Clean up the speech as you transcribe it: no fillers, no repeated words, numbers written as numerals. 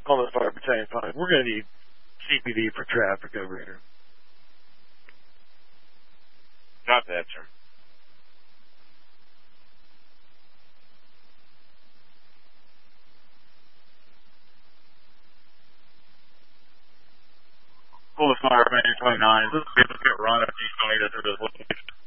Columbus Fire Battalion 5. We're going to need CPD for traffic over here. Got that, sir. Columbus Fire Battalion 29. Is this a good run if you still need it through this location?